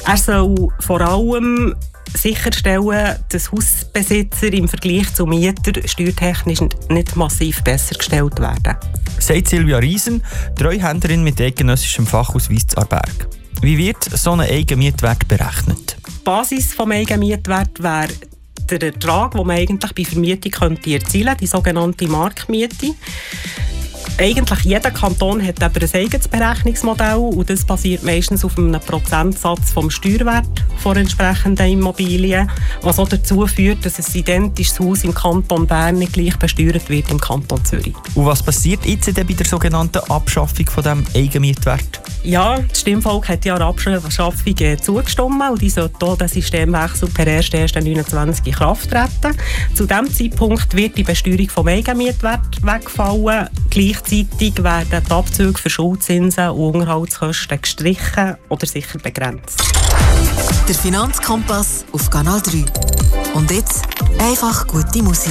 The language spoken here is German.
Er soll vor allem sicherstellen, dass Hausbesitzer im Vergleich zu Mietern steuertechnisch nicht massiv besser gestellt werden. Sagt Silvia Riesen, Treuhänderin mit eidgenössischem Fachausweis zu Aarberg. Wie wird so ein Eigenmietwert berechnet? Die Basis des Eigenmietwerts wäre der Ertrag, den man eigentlich bei Vermietung erzielen könnte, die sogenannte Marktmiete. Eigentlich jeder Kanton hat aber ein eigenes Berechnungsmodell und das basiert meistens auf einem Prozentsatz vom Steuerwert von entsprechenden Immobilien, was auch dazu führt, dass ein identisches Haus im Kanton Bern nicht gleich besteuert wird im Kanton Zürich. Und was passiert jetzt bei der sogenannten Abschaffung von dem Eigenmietwert? Ja, das Stimmvolk hat ja der Abschaffung zugestimmt und die sollte auch den Systemwechsel per 1.1.29 in Kraft treten. Zu diesem Zeitpunkt wird die Besteuerung vom Eigenmietwert wegfallen. Gleichzeitig werden die Abzüge für Schuldzinsen und Unterhaltskosten gestrichen oder sicher begrenzt. Der Finanzkompass auf Kanal 3. Und jetzt einfach gute Musik.